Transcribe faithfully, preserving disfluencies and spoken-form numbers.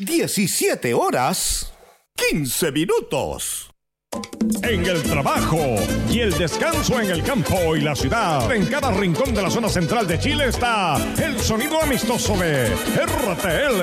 diecisiete horas, quince minutos. En el trabajo y el descanso en el campo y la ciudad. En cada rincón de la zona central de Chile está el sonido amistoso de R T L.